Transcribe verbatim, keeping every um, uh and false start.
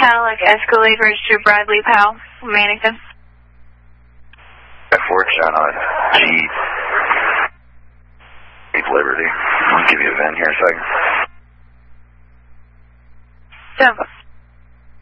Cadillac Escalade registered Bradley Powell, Mannington. F four shot on G. eight Liberty. I'll give you a V I N here in a second. Seven.